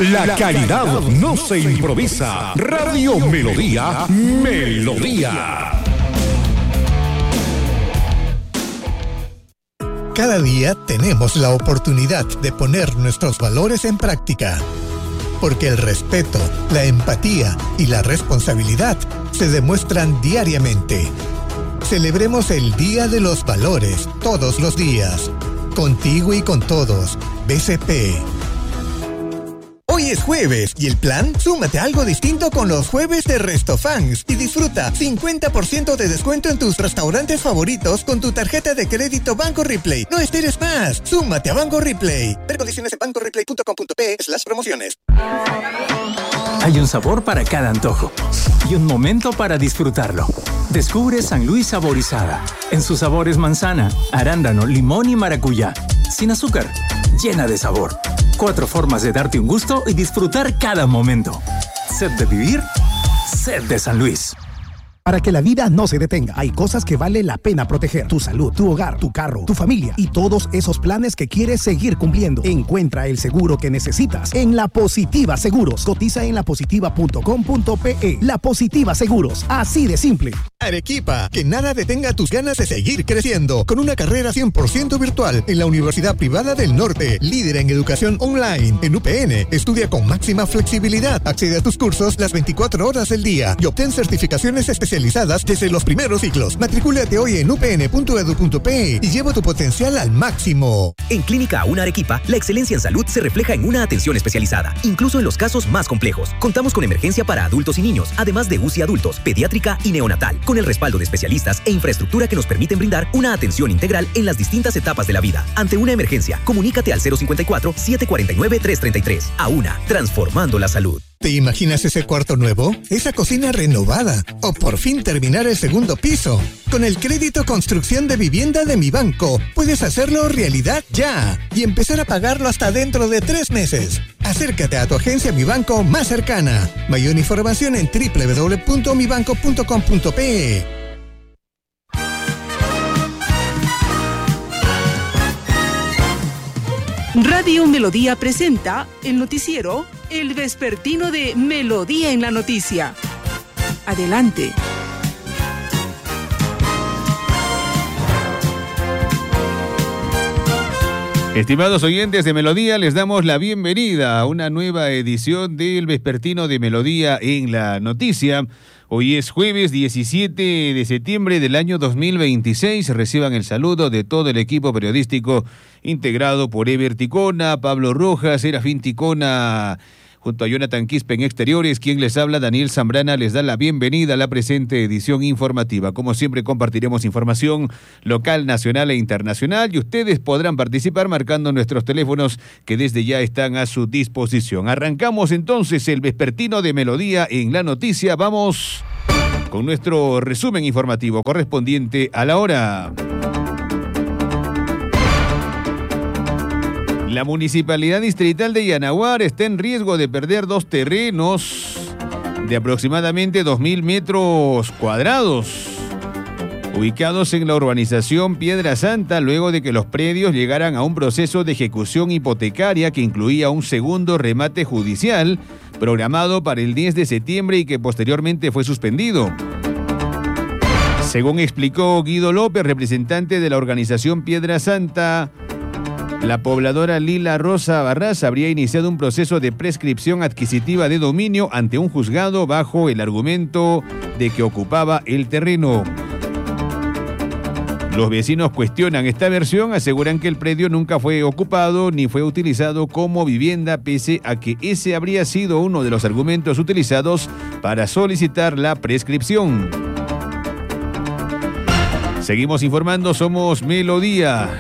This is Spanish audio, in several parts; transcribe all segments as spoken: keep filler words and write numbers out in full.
La calidad no se improvisa. Radio Melodía, Melodía. Cada día tenemos la oportunidad de poner nuestros valores en práctica. Porque el respeto, la empatía y la responsabilidad se demuestran diariamente. Celebremos el Día de los Valores todos los días. Contigo y con todos. B C P. Hoy es jueves y el plan, súmate a algo distinto con los jueves de Restofans y disfruta cincuenta por ciento de descuento en tus restaurantes favoritos con tu tarjeta de crédito Banco Replay. No esperes más, súmate a Banco Replay. Ver condiciones en banco replay punto com punto pe slash promociones. Hay un sabor para cada antojo y un momento para disfrutarlo. Descubre San Luis Saborizada en sus sabores manzana, arándano, limón y maracuyá. Sin azúcar, llena de sabor. Cuatro formas de darte un gusto y disfrutar cada momento. Sed de vivir, sed de San Luis. Para que la vida no se detenga, hay cosas que vale la pena proteger. Tu salud, tu hogar, tu carro, tu familia y todos esos planes que quieres seguir cumpliendo. Encuentra el seguro que necesitas en La Positiva Seguros. Cotiza en la positiva punto com punto pe. La Positiva Seguros, así de simple. Arequipa, que nada detenga tus ganas de seguir creciendo. Con una carrera cien por ciento virtual en la Universidad Privada del Norte, líder en educación online. En U P N, estudia con máxima flexibilidad. Accede a tus cursos las veinticuatro horas del día y obtén certificaciones especializadas desde los primeros ciclos. Matricúlate hoy en u p n punto e d u punto pe y lleva tu potencial al máximo. En Clínica Una Arequipa, la excelencia en salud se refleja en una atención especializada, incluso en los casos más complejos. Contamos con emergencia para adultos y niños, además de U C I adultos, pediátrica y neonatal, con el respaldo de especialistas e infraestructura que nos permiten brindar una atención integral en las distintas etapas de la vida. Ante una emergencia, comunícate al cero cincuenta y cuatro, setecientos cuarenta y nueve, trescientos treinta y tres. A Una, transformando la salud. ¿Te imaginas ese cuarto nuevo? ¿Esa cocina renovada? ¿O por fin terminar el segundo piso? Con el crédito construcción de vivienda de Mi Banco, puedes hacerlo realidad ya y empezar a pagarlo hasta dentro de tres meses. Acércate a tu agencia Mi Banco más cercana. Mayor información en doble u doble u doble u punto mi banco punto com punto pe. Radio Melodía presenta el noticiero El Vespertino de Melodía en la Noticia. Adelante. Estimados oyentes de Melodía, les damos la bienvenida a una nueva edición del Vespertino de Melodía en la Noticia. Hoy es jueves diecisiete de septiembre del año dos mil veintiséis. Reciban el saludo de todo el equipo periodístico integrado por Ever Ticona, Pablo Rojas, Serafín Ticona, junto a Jonathan Quispe en Exteriores. Quien les habla, Daniel Zambrana, les da la bienvenida a la presente edición informativa. Como siempre, compartiremos información local, nacional e internacional y ustedes podrán participar marcando nuestros teléfonos que desde ya están a su disposición. Arrancamos entonces el Vespertino de Melodía en la Noticia. Vamos con nuestro resumen informativo correspondiente a la hora. La Municipalidad Distrital de Yanaguara está en riesgo de perder dos terrenos de aproximadamente dos mil metros cuadrados, ubicados en la urbanización Piedra Santa, luego de que los predios llegaran a un proceso de ejecución hipotecaria que incluía un segundo remate judicial programado para el diez de septiembre y que posteriormente fue suspendido. Según explicó Guido López, representante de la organización Piedra Santa, la pobladora Lila Rosa Barras habría iniciado un proceso de prescripción adquisitiva de dominio ante un juzgado bajo el argumento de que ocupaba el terreno. Los vecinos cuestionan esta versión, aseguran que el predio nunca fue ocupado ni fue utilizado como vivienda, pese a que ese habría sido uno de los argumentos utilizados para solicitar la prescripción. Seguimos informando, somos Melodía.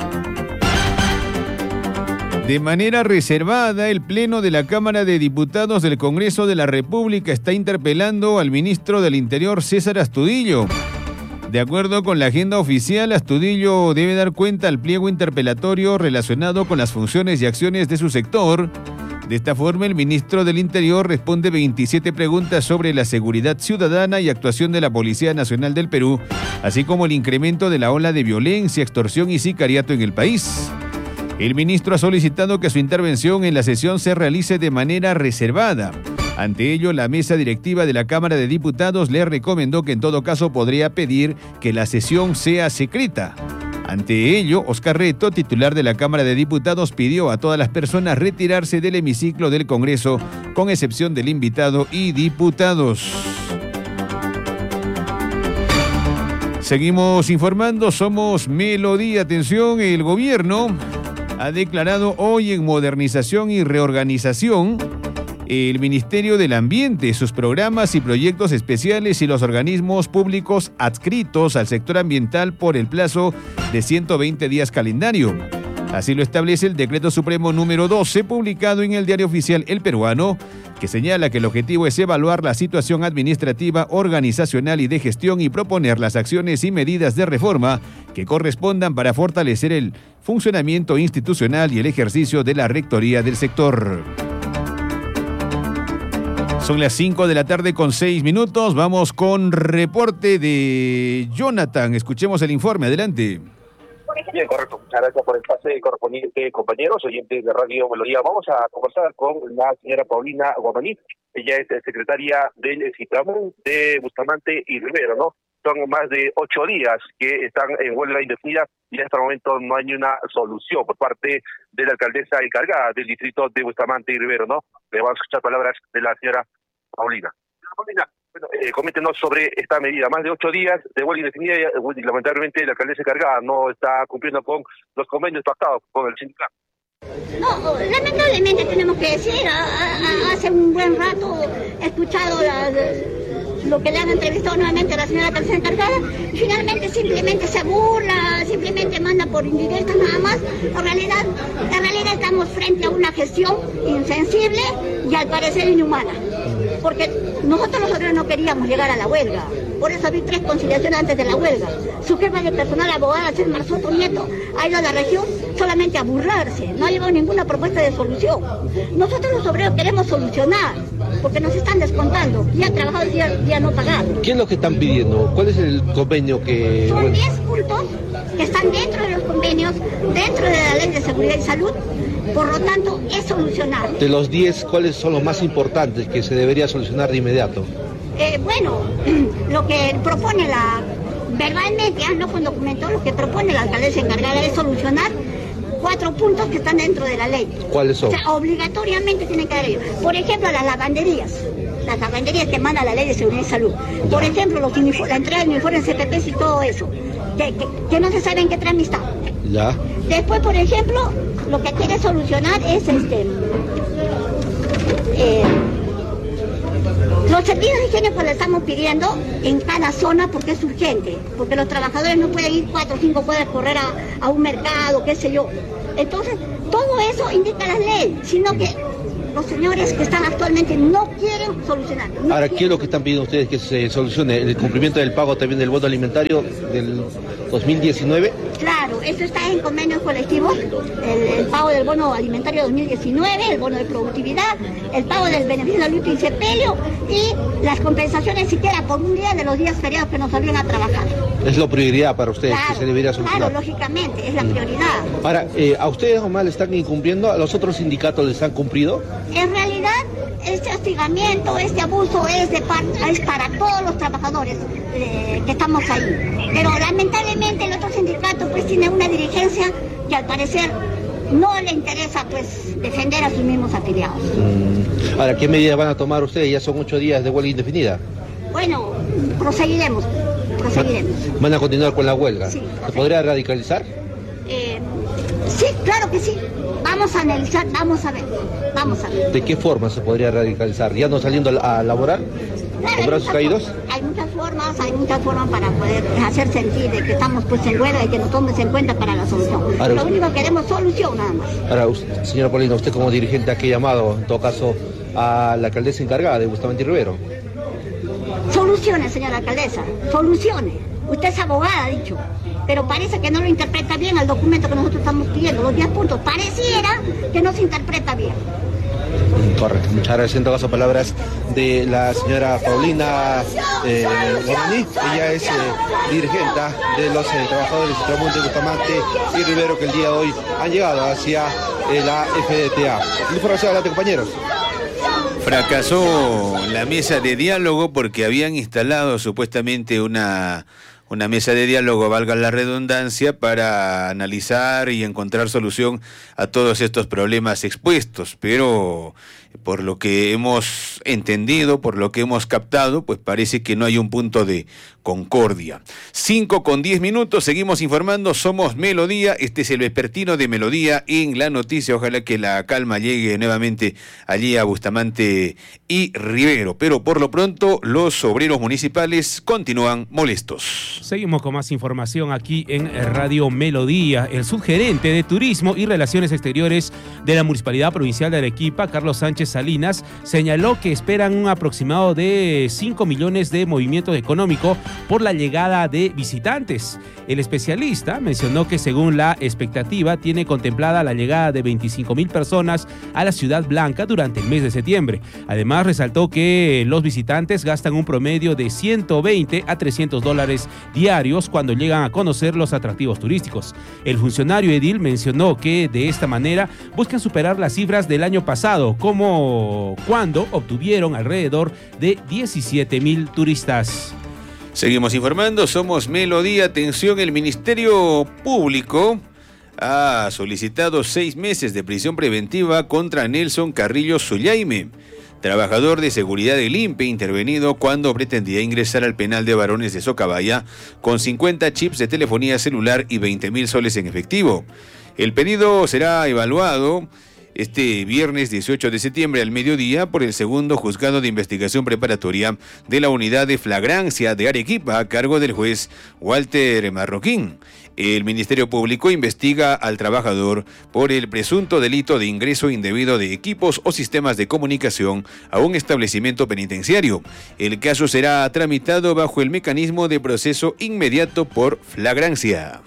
De manera reservada, el Pleno de la Cámara de Diputados del Congreso de la República está interpelando al ministro del Interior, César Astudillo. De acuerdo con la agenda oficial, Astudillo debe dar cuenta al pliego interpelatorio relacionado con las funciones y acciones de su sector. De esta forma, el ministro del Interior responde veintisiete preguntas sobre la seguridad ciudadana y actuación de la Policía Nacional del Perú, así como el incremento de la ola de violencia, extorsión y sicariato en el país. El ministro ha solicitado que su intervención en la sesión se realice de manera reservada. Ante ello, la mesa directiva de la Cámara de Diputados le recomendó que en todo caso podría pedir que la sesión sea secreta. Ante ello, Oscar Reto, titular de la Cámara de Diputados, pidió a todas las personas retirarse del hemiciclo del Congreso, con excepción del invitado y diputados. Seguimos informando, somos Melodía. Atención, el gobierno ha declarado hoy en modernización y reorganización el Ministerio del Ambiente, sus programas y proyectos especiales y los organismos públicos adscritos al sector ambiental por el plazo de ciento veinte días calendario. Así lo establece el Decreto Supremo número doce, publicado en el Diario Oficial El Peruano, que señala que el objetivo es evaluar la situación administrativa, organizacional y de gestión y proponer las acciones y medidas de reforma que correspondan para fortalecer el funcionamiento institucional y el ejercicio de la rectoría del sector. Son las cinco de la tarde con seis minutos. Vamos con reporte de Jonathan. Escuchemos el informe. Adelante. Bien, correcto. Muchas gracias por el pase correspondiente, compañeros, oyentes de Radio Melodía. Vamos a conversar con la señora Paulina Guamaní. Ella es secretaria del CIPRAMUN de Bustamante y Rivero, ¿no? Son más de ocho días que están en huelga indefinida y en este momento no hay una solución por parte de la alcaldesa encargada del distrito de Bustamante y Rivero, ¿no? Le vamos a escuchar palabras de la señora Paulina. Señora Paulina, bueno, eh, coméntenos sobre esta medida. Más de ocho días de huelga indefinida y lamentablemente la alcaldesa encargada no está cumpliendo con los convenios pactados con el sindicato. No, lamentablemente tenemos que decir, a, a, hace un buen rato he escuchado la, lo que le han entrevistado nuevamente a la señora alcaldesa encargada, y finalmente simplemente se burla, simplemente manda por indirectas nada más. En realidad, en realidad estamos frente a una gestión insensible y al parecer inhumana, porque nosotros los obreros no queríamos llegar a la huelga. Por eso vi tres conciliaciones antes de la huelga. Su jefa de personal, abogada Selma Soto Nieto, ha ido a la región solamente a burlarse, no ha llevado ninguna propuesta de solución. Nosotros los obreros queremos solucionar, porque nos están descontando, ya han trabajado día, día no pagado. ¿Qué es lo que están pidiendo? ¿Cuál es el convenio que...? Son diez puntos que están dentro de los convenios, dentro de la Ley de Seguridad y Salud, por lo tanto es solucionar. De los diez, ¿cuáles son los más importantes que se debería solucionar de inmediato? Eh, bueno, lo que propone la, verbalmente, ah, no con documento, lo que propone la alcaldesa encargada es solucionar cuatro puntos que están dentro de la ley. ¿Cuáles son? O sea, obligatoriamente tienen que haber ellos. Por ejemplo, las lavanderías, las lavanderías que manda la Ley de Seguridad y Salud. Por ejemplo, los la entrega de uniformes C P P y todo eso, que, que, que no se sabe en qué trámite está. Ya. Después, por ejemplo, lo que quiere solucionar es este... Eh, los servicios de higiene pues le estamos pidiendo en cada zona porque es urgente, porque los trabajadores no pueden ir cuatro o cinco cuadras a correr a, a un mercado, qué sé yo. Entonces, todo eso indica la ley, sino que los señores que están actualmente no quieren solucionar. No Ahora, quieren. ¿qué es lo que están pidiendo ustedes que se solucione? ¿El cumplimiento del pago también del bono alimentario del dos mil diecinueve? Claro, eso está en convenios colectivos, el, el pago del bono alimentario dos mil diecinueve, el bono de productividad, el pago del beneficio de luto y sepelio y las compensaciones siquiera por un día de los días feriados que nos salían a trabajar. Es la prioridad para ustedes, claro, que se debería solucionar. Claro, lógicamente, es la prioridad. Ahora, eh, ¿a ustedes nomás le están incumpliendo? ¿A los otros sindicatos les han cumplido? En realidad, este hostigamiento, este abuso es, de par es para todos los trabajadores eh, que estamos ahí. Pero lamentablemente el otro sindicato pues tiene una dirigencia que al parecer no le interesa pues defender a sus mismos afiliados. Mm. Ahora, ¿qué medidas van a tomar ustedes? Ya son ocho días de huelga indefinida. Bueno, proseguiremos, proseguiremos. ¿Van a continuar con la huelga? Sí. ¿Se podría radicalizar? Eh, sí, claro que sí. Vamos a analizar, vamos a ver, vamos a ver. ¿De qué forma se podría radicalizar? ¿Ya no saliendo a laborar? Claro, ¿Con brazos caídos? Formas, hay muchas formas, hay muchas formas para poder hacer sentir de que estamos pues en huelga y que nos tomes en cuenta para la solución. Ahora, Lo único que queremos es solución nada más. Ahora, usted, señora Paulina, usted como dirigente, ¿a qué llamado, en todo caso, a la alcaldesa encargada de Bustamante y Rivero? Soluciones, señora alcaldesa, soluciones. Usted es abogada, ha dicho, pero parece que no lo interpreta bien el documento que nosotros estamos pidiendo, los diez puntos. Pareciera que no se interpreta bien. Correcto, muchas gracias. En todo caso, palabras de la señora Paulina eh, Guamaní. Ella es eh, dirigente de los eh, trabajadores de Tramonte, Bustamante y Rivero, que el día de hoy han llegado hacia eh, la F D T A. Información, adelante, compañeros. Fracasó la mesa de diálogo porque habían instalado supuestamente una... Una mesa de diálogo, valga la redundancia, para analizar y encontrar solución a todos estos problemas expuestos. Pero por lo que hemos entendido, por lo que hemos captado, pues parece que no hay un punto de concordia. Cinco con diez minutos, seguimos informando, somos Melodía, este es el vespertino de Melodía en la noticia. Ojalá que la calma llegue nuevamente allí a Bustamante y Rivero. Pero por lo pronto, los obreros municipales continúan molestos. Seguimos con más información aquí en Radio Melodía. El subgerente de Turismo y Relaciones Exteriores de la Municipalidad Provincial de Arequipa, Carlos Sánchez Salinas, señaló que esperan un aproximado de cinco millones de movimiento económico por la llegada de visitantes. El especialista mencionó que según la expectativa tiene contemplada la llegada de veinticinco mil personas a la Ciudad Blanca durante el mes de septiembre. Además, resaltó que los visitantes gastan un promedio de ciento veinte a trescientos dólares diarios cuando llegan a conocer los atractivos turísticos. El funcionario edil mencionó que de esta manera buscan superar las cifras del año pasado, como cuando obtuvieron alrededor de diecisiete mil turistas. Seguimos informando, somos Melodía. Atención, el Ministerio Público ha solicitado seis meses de prisión preventiva contra Nelson Carrillo Zullaime, trabajador de seguridad del I N P E, intervenido cuando pretendía ingresar al penal de varones de Socabaya con cincuenta chips de telefonía celular y veinte mil soles en efectivo. El pedido será evaluado este viernes dieciocho de septiembre al mediodía por el segundo juzgado de investigación preparatoria de la unidad de flagrancia de Arequipa a cargo del juez Walter Marroquín. El Ministerio Público investiga al trabajador por el presunto delito de ingreso indebido de equipos o sistemas de comunicación a un establecimiento penitenciario. El caso será tramitado bajo el mecanismo de proceso inmediato por flagrancia.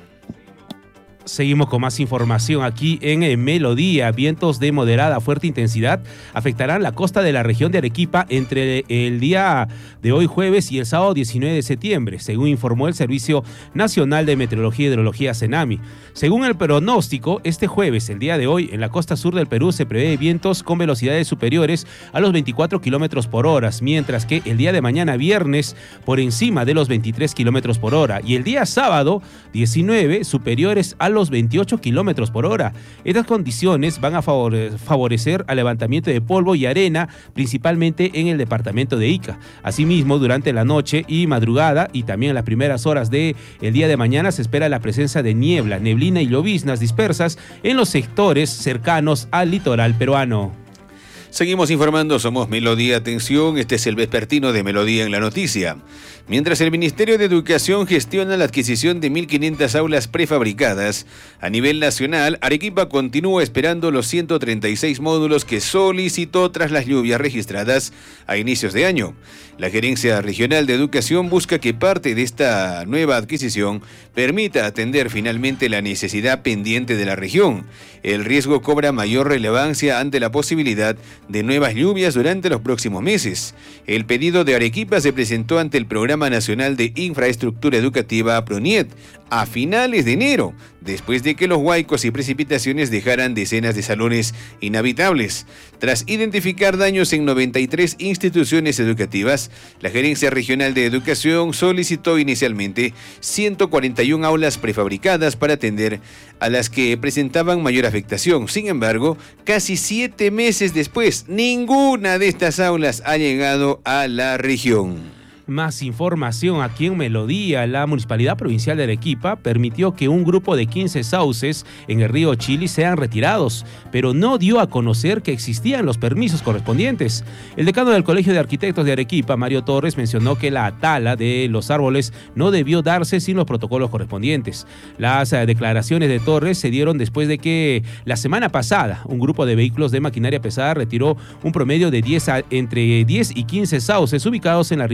Seguimos con más información aquí en Melodía. Vientos de moderada a fuerte intensidad afectarán la costa de la región de Arequipa entre el día de hoy jueves y el sábado diecinueve de septiembre, según informó el Servicio Nacional de Meteorología y Hidrología CENAMI. Según el pronóstico, este jueves, el día de hoy, en la costa sur del Perú se prevé vientos con velocidades superiores a los veinticuatro kilómetros por hora, mientras que el día de mañana viernes por encima de los veintitrés kilómetros por hora y el día sábado diecinueve superiores a los veintiocho kilómetros por hora. Estas condiciones van a favorecer al levantamiento de polvo y arena, principalmente en el departamento de Ica. Asimismo, durante la noche y madrugada y también en las primeras horas del día de mañana se espera la presencia de niebla, neblina y lloviznas dispersas en los sectores cercanos al litoral peruano. Seguimos informando, somos Melodía. Atención, este es el vespertino de Melodía en la noticia. Mientras el Ministerio de Educación gestiona la adquisición de mil quinientas aulas prefabricadas, a nivel nacional, Arequipa continúa esperando los ciento treinta y seis módulos que solicitó tras las lluvias registradas a inicios de año. La Gerencia Regional de Educación busca que parte de esta nueva adquisición permita atender finalmente la necesidad pendiente de la región. El riesgo cobra mayor relevancia ante la posibilidad de nuevas lluvias durante los próximos meses. El pedido de Arequipa se presentó ante el Programa Nacional de Infraestructura Educativa PRONIET a finales de enero, después de que los huaicos y precipitaciones dejaran decenas de salones inhabitables. Tras identificar daños en noventa y tres instituciones educativas, la Gerencia Regional de Educación solicitó inicialmente ciento cuarenta y una aulas prefabricadas para atender a las que presentaban mayor afectación. Sin embargo, casi siete meses después, ninguna de estas aulas ha llegado a la región. Más información aquí en Melodía. La Municipalidad Provincial de Arequipa permitió que un grupo de quince sauces en el río Chili sean retirados, pero no dio a conocer que existían los permisos correspondientes. El decano del Colegio de Arquitectos de Arequipa, Mario Torres, mencionó que la tala de los árboles no debió darse sin los protocolos correspondientes. Las declaraciones de Torres se dieron después de que la semana pasada un grupo de vehículos de maquinaria pesada retiró un promedio de diez a, entre diez y quince sauces ubicados en la ribera del río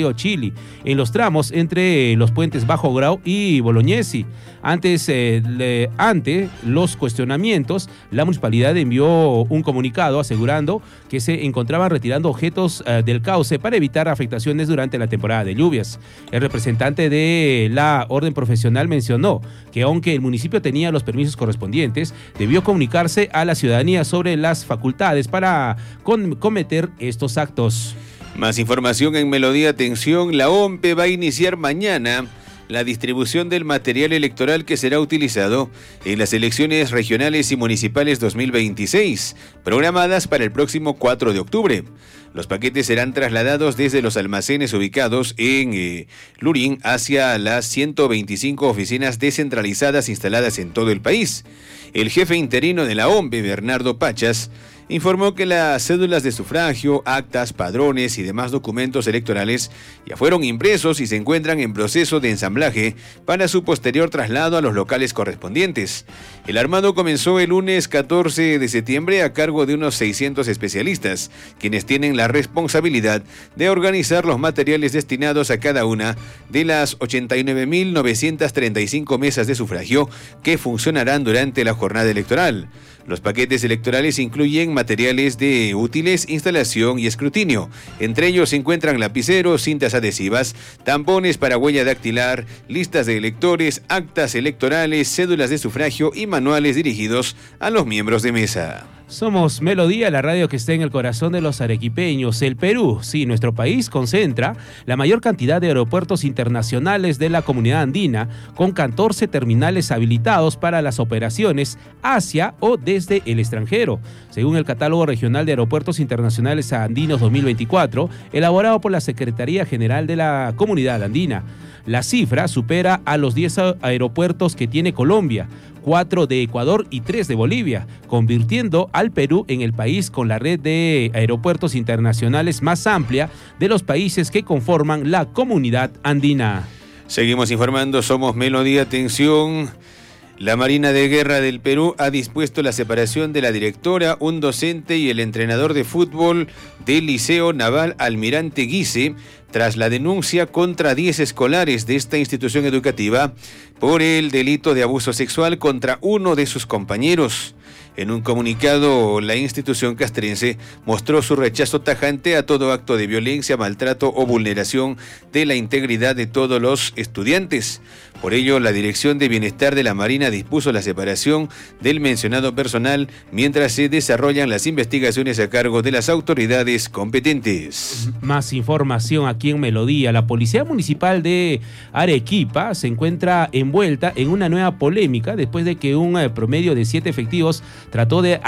río Chili, en los tramos entre los puentes Bajo Grau y Bolognesi. Antes, eh, le, ante los cuestionamientos, la municipalidad envió un comunicado asegurando que se encontraban retirando objetos eh, del cauce para evitar afectaciones durante la temporada de lluvias. El representante de la orden profesional mencionó que aunque el municipio tenía los permisos correspondientes, debió comunicarse a la ciudadanía sobre las facultades para con, cometer estos actos. Más información en Melodía. Atención, la O M P E va a iniciar mañana la distribución del material electoral que será utilizado en las elecciones regionales y municipales dos mil veintiséis, programadas para el próximo cuatro de octubre. Los paquetes serán trasladados desde los almacenes ubicados en eh, Lurín hacia las ciento veinticinco oficinas descentralizadas instaladas en todo el país. El jefe interino de la O M P E, Bernardo Pachas, informó que las cédulas de sufragio, actas, padrones y demás documentos electorales ya fueron impresos y se encuentran en proceso de ensamblaje para su posterior traslado a los locales correspondientes. El armado comenzó el lunes catorce de septiembre a cargo de unos seiscientos especialistas, quienes tienen la responsabilidad de organizar los materiales destinados a cada una de las ochenta y nueve mil novecientas treinta y cinco mesas de sufragio que funcionarán durante la jornada electoral. Los paquetes electorales incluyen materiales de útiles, instalación y escrutinio. Entre ellos se encuentran lapiceros, cintas adhesivas, tampones para huella dactilar, listas de electores, actas electorales, cédulas de sufragio y manuales dirigidos a los miembros de mesa. Somos Melodía, la radio que está en el corazón de los arequipeños. El Perú, sí, nuestro país concentra la mayor cantidad de aeropuertos internacionales de la comunidad andina, con catorce terminales habilitados para las operaciones hacia o desde el extranjero. Según el Catálogo Regional de Aeropuertos Internacionales Andinos dos mil veinticuatro, elaborado por la Secretaría General de la Comunidad Andina, la cifra supera a los diez aeropuertos que tiene Colombia, cuatro de Ecuador y tres de Bolivia, convirtiendo al Perú en el país con la red de aeropuertos internacionales más amplia de los países que conforman la comunidad andina. Seguimos informando, somos Melodía. Atención. La Marina de Guerra del Perú ha dispuesto la separación de la directora, un docente y el entrenador de fútbol del Liceo Naval Almirante Guise tras la denuncia contra diez escolares de esta institución educativa por el delito de abuso sexual contra uno de sus compañeros. En un comunicado, la institución castrense mostró su rechazo tajante a todo acto de violencia, maltrato o vulneración de la integridad de todos los estudiantes. Por ello, la Dirección de Bienestar de la Marina dispuso la separación del mencionado personal mientras se desarrollan las investigaciones a cargo de las autoridades competentes. Más información aquí en Melodía. La Policía Municipal de Arequipa se encuentra envuelta en una nueva polémica después de que un promedio de siete efectivos trató de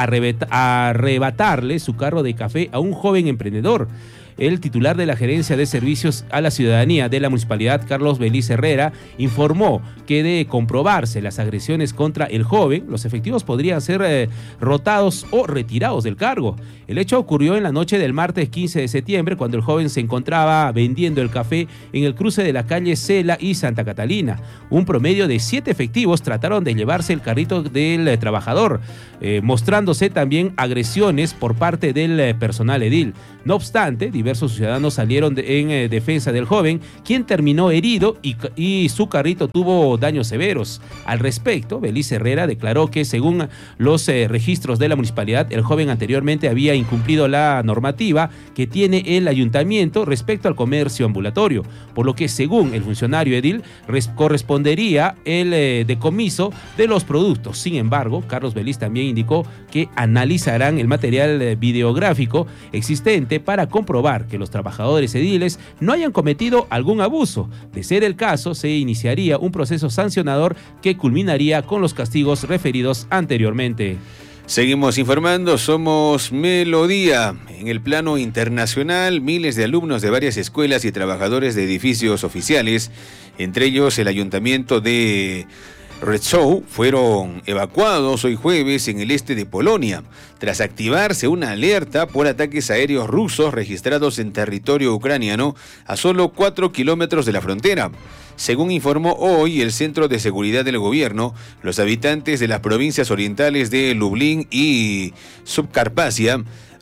arrebatarle su carro de café a un joven emprendedor. El titular de la Gerencia de Servicios a la Ciudadanía de la Municipalidad, Carlos Belis Herrera, informó que de comprobarse las agresiones contra el joven, los efectivos podrían ser eh, rotados o retirados del cargo. El hecho ocurrió en la noche del martes quince de septiembre, cuando el joven se encontraba vendiendo el café en el cruce de la calle Cela y Santa Catalina. Un promedio de siete efectivos trataron de llevarse el carrito del eh, trabajador, eh, mostrándose también agresiones por parte del eh, personal edil. No obstante, diversos ciudadanos salieron de, en eh, defensa del joven, quien terminó herido y, y su carrito tuvo daños severos. Al respecto, Belis Herrera declaró que según los eh, registros de la municipalidad, el joven anteriormente había incumplido la normativa que tiene el ayuntamiento respecto al comercio ambulatorio, por lo que según el funcionario edil correspondería el eh, decomiso de los productos. Sin embargo, Carlos Belis también indicó que analizarán el material eh, videográfico existente para comprobar que los trabajadores ediles no hayan cometido algún abuso. De ser el caso, se iniciaría un proceso sancionador que culminaría con los castigos referidos anteriormente. Seguimos informando, somos Melodía. En el plano internacional, miles de alumnos de varias escuelas y trabajadores de edificios oficiales, entre ellos el ayuntamiento de Rzeszów, fueron evacuados hoy jueves en el este de Polonia, tras activarse una alerta por ataques aéreos rusos registrados en territorio ucraniano a solo cuatro kilómetros de la frontera. Según informó hoy el Centro de Seguridad del Gobierno, los habitantes de las provincias orientales de Lublin y Subcarpacia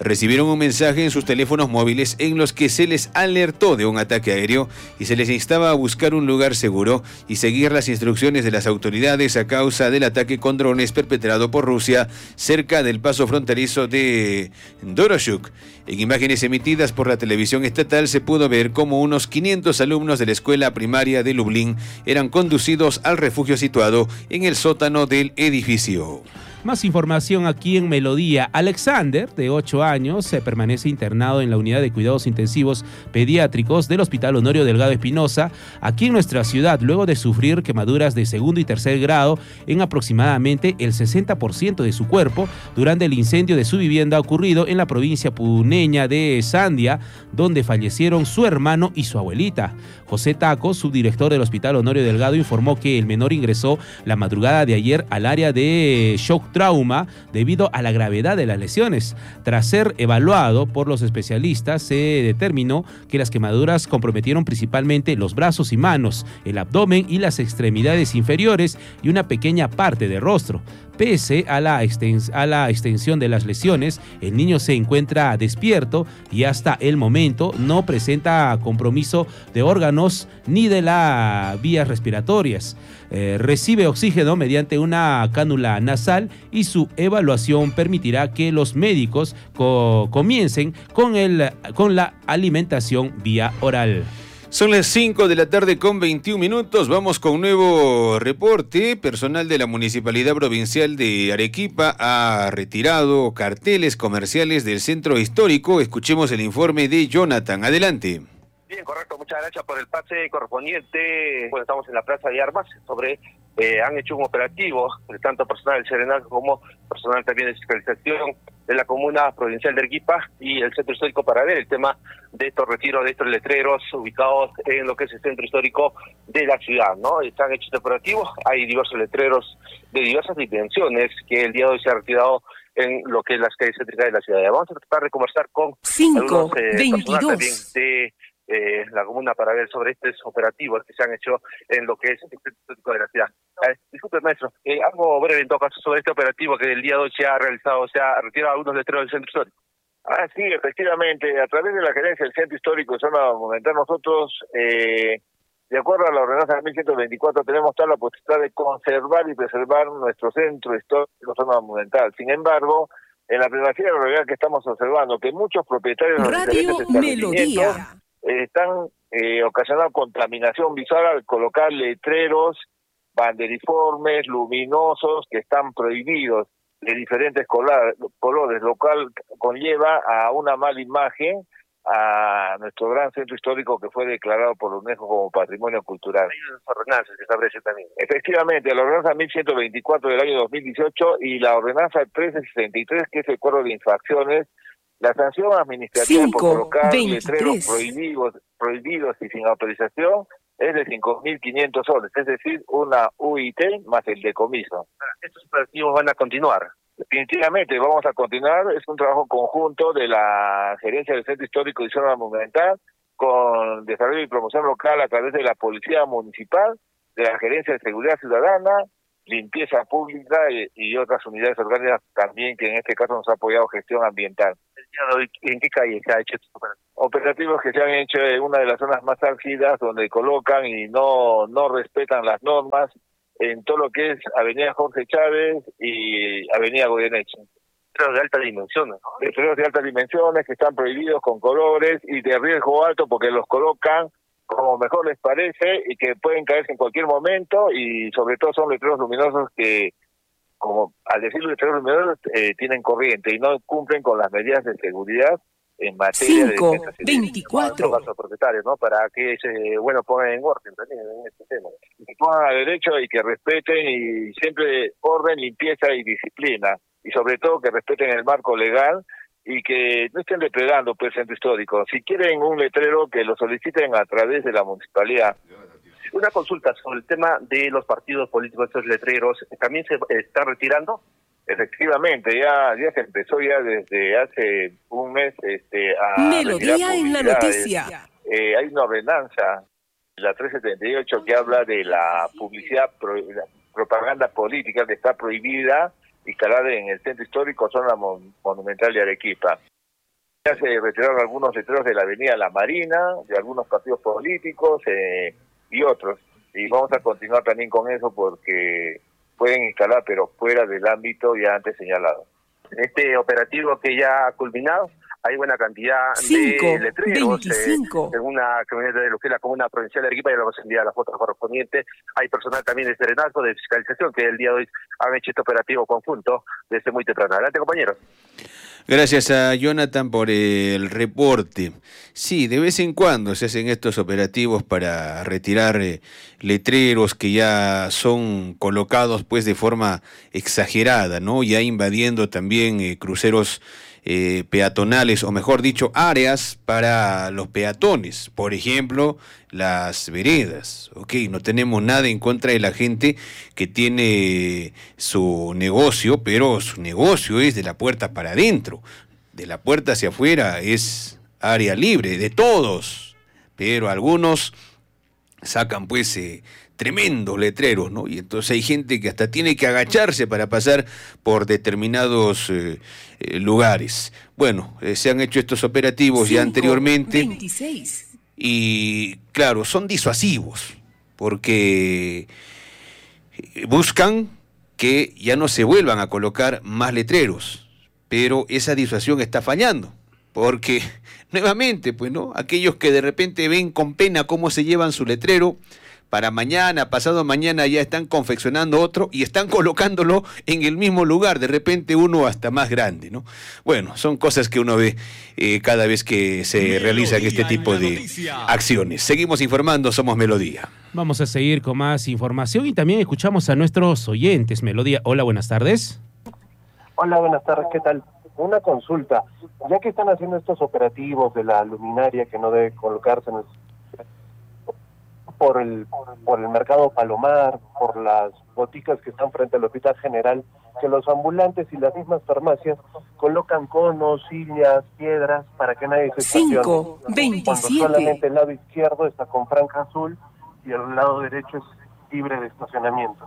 recibieron un mensaje en sus teléfonos móviles en los que se les alertó de un ataque aéreo y se les instaba a buscar un lugar seguro y seguir las instrucciones de las autoridades a causa del ataque con drones perpetrado por Rusia cerca del paso fronterizo de Doroshuk. En imágenes emitidas por la televisión estatal se pudo ver cómo unos quinientos alumnos de la escuela primaria de Lublin eran conducidos al refugio situado en el sótano del edificio. Más información aquí en Melodía. Alexander, de ocho años, se permanece internado en la unidad de cuidados intensivos pediátricos del Hospital Honorio Delgado Espinosa, aquí en nuestra ciudad, luego de sufrir quemaduras de segundo y tercer grado en aproximadamente el sesenta por ciento de su cuerpo durante el incendio de su vivienda ocurrido en la provincia puneña de Sandia, donde fallecieron su hermano y su abuelita. José Taco, subdirector del Hospital Honorio Delgado, informó que el menor ingresó la madrugada de ayer al área de shock trauma debido a la gravedad de las lesiones. Tras ser evaluado por los especialistas, se determinó que las quemaduras comprometieron principalmente los brazos y manos, el abdomen y las extremidades inferiores y una pequeña parte del rostro. Pese a la, extens- a la extensión de las lesiones, el niño se encuentra despierto y hasta el momento no presenta compromiso de órganos ni de las vías respiratorias. Eh, recibe oxígeno mediante una cánula nasal y su evaluación permitirá que los médicos co- comiencen con, el, con la alimentación vía oral. Son las cinco de la tarde con veintiún minutos. Vamos con un nuevo reporte. Personal de la Municipalidad Provincial de Arequipa ha retirado carteles comerciales del centro histórico. Escuchemos el informe de Jonathan. Adelante. Bien, correcto. Muchas gracias por el pase correspondiente. Bueno, estamos en la Plaza de Armas sobre... Eh, han hecho un operativo, tanto personal del Serenazgo como personal también de fiscalización de la Comuna Provincial de Arequipa y el Centro Histórico para ver el tema de estos retiros de estos letreros ubicados en lo que es el Centro Histórico de la ciudad, ¿no? Están hechos operativos, hay diversos letreros de diversas dimensiones que el día de hoy se ha retirado en lo que es las calles céntricas de la ciudad. Vamos a tratar de conversar con cinco, algunos eh, veintidós. personal también de Eh, la comuna para ver sobre estos operativos que se han hecho en lo que es el centro histórico de la ciudad. Eh, disculpe, maestro, eh, algo breve en todo caso sobre este operativo que el día de hoy se ha realizado, se ha retirado algunos letreros del centro histórico. Ah, sí, efectivamente, a través de la gerencia del Centro Histórico de Zona Monumental, nosotros, eh, de acuerdo a la ordenanza de mil ciento veinticuatro, tenemos toda la posibilidad de conservar y preservar nuestro Centro Histórico Zona Monumental. Sin embargo, en la privacidad de la realidad que estamos observando, que muchos propietarios de los Radio Melodía están eh, ocasionando contaminación visual al colocar letreros banderiformes, luminosos, que están prohibidos de diferentes colores, colores, lo cual conlleva a una mala imagen a nuestro gran centro histórico que fue declarado por la UNESCO como Patrimonio Cultural. Hay unas ordenanzas que establece también. Efectivamente, la ordenanza mil ciento veinticuatro del año dos mil dieciocho y la ordenanza trece sesenta y tres, que es el cuadro de infracciones. La sanción administrativa cinco, por colocar veintitrés. letreros prohibidos, prohibidos y sin autorización es de cinco mil quinientos soles, es decir, una U I T más el decomiso. Estos operativos van a continuar. Definitivamente vamos a continuar, es un trabajo conjunto de la Gerencia del Centro Histórico y Zona Monumental con Desarrollo y Promoción Local a través de la Policía Municipal, de la Gerencia de Seguridad Ciudadana, Limpieza Pública y, y otras unidades orgánicas también que en este caso nos ha apoyado gestión ambiental. El día de hoy, ¿en qué calle se ha hecho estos operativos? Operativos que se han hecho en una de las zonas más álgidas donde colocan y no, no respetan las normas en todo lo que es Avenida Jorge Chávez y Avenida Goyeneche. Letreros de alta dimensión, ¿no? Letreros de altas dimensiones que están prohibidos con colores y de riesgo alto porque los colocan como mejor les parece y que pueden caerse en cualquier momento y sobre todo son letreros luminosos que, como al decir letreros luminosos, eh, tienen corriente y no cumplen con las medidas de seguridad en materia cinco, de defensa civil. veinticuatro. Para los propietarios, ¿no? Para que se, bueno, pongan en orden también en este tema. Y que pongan a derecho y que respeten y siempre orden, limpieza y disciplina. Y sobre todo que respeten el marco legal y que no estén depredando pues, el centro histórico. Si quieren un letrero, que lo soliciten a través de la municipalidad. Una consulta sobre el tema de los partidos políticos, estos letreros, ¿también se están retirando? Efectivamente, ya ya se empezó ya desde hace un mes este, a Melodía en la noticia. Eh, hay una ordenanza, la trescientos setenta y ocho, que habla de la publicidad, pro, la propaganda política que está prohibida instalada en el centro histórico zona mon, monumental de Arequipa. Ya se retiraron algunos letreros de la avenida La Marina, de algunos partidos políticos eh, y otros. Y vamos a continuar también con eso porque pueden instalar, pero fuera del ámbito ya antes señalado. Este operativo que ya ha culminado, hay buena cantidad Cinco, de letreros veinticinco. eh, en una camioneta de lo que es la comuna provincial de Arequipa, y vamos a enviar la foto correspondiente. Hay personal también de Serenazo, de fiscalización, que el día de hoy han hecho este operativo conjunto desde muy temprano. Adelante, compañeros. Gracias a Jonathan por el reporte. Sí, de vez en cuando se hacen estos operativos para retirar eh, letreros que ya son colocados pues de forma exagerada, ¿no? Ya invadiendo también eh, cruceros eh, peatonales, o mejor dicho, áreas para los peatones. Por ejemplo, las veredas. Ok, no tenemos nada en contra de la gente que tiene su negocio, pero su negocio es de la puerta para adentro. De la puerta hacia afuera es área libre, de todos. Pero algunos sacan pues eh, tremendos letreros, ¿no? Y entonces hay gente que hasta tiene que agacharse para pasar por determinados eh, eh, lugares. Bueno, eh, se han hecho estos operativos Cinco, ya anteriormente. veintiséis. Y claro, son disuasivos, porque buscan que ya no se vuelvan a colocar más letreros, pero esa disuasión está fallando, porque nuevamente, pues, ¿no? Aquellos que de repente ven con pena cómo se llevan su letrero, para mañana, pasado mañana ya están confeccionando otro y están colocándolo en el mismo lugar, de repente uno hasta más grande, ¿no? Bueno, son cosas que uno ve eh, cada vez que se Melodía realizan este tipo de noticia. acciones. Seguimos informando, somos Melodía. Vamos a seguir con más información y también escuchamos a nuestros oyentes. Melodía, hola, buenas tardes. Hola, buenas tardes, ¿qué tal? Una consulta, ya que están haciendo estos operativos de la luminaria que no debe colocarse en el por el por el mercado Palomar, por las boticas que están frente al Hospital General, que los ambulantes y las mismas farmacias colocan conos, sillas, piedras para que nadie se estacione. Cinco, veintisiete. Cuando solamente el lado izquierdo está con franja azul y el lado derecho es libre de estacionamiento.